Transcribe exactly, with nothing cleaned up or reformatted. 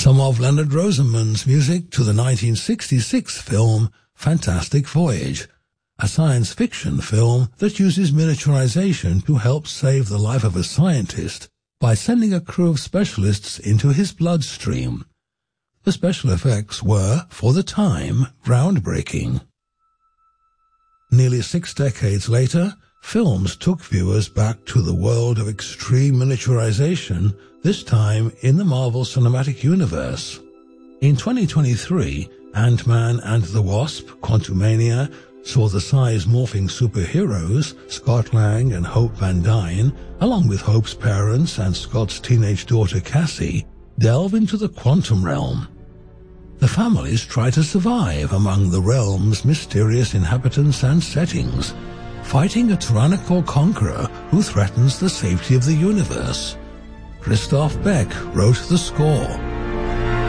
some of Leonard Rosenman's music to the nineteen sixty-six film Fantastic Voyage, a science fiction film that uses miniaturization to help save the life of a scientist by sending a crew of specialists into his bloodstream. The special effects were, for the time, groundbreaking. Nearly six decades later, films took viewers back to the world of extreme miniaturization, this time in the Marvel Cinematic Universe. In twenty twenty-three, Ant-Man and the Wasp: Quantumania saw the size-morphing superheroes, Scott Lang and Hope Van Dyne, along with Hope's parents and Scott's teenage daughter Cassie, delve into the quantum realm. The families try to survive among the realm's mysterious inhabitants and settings, fighting a tyrannical conqueror who threatens the safety of the universe. Christoph Beck wrote the score.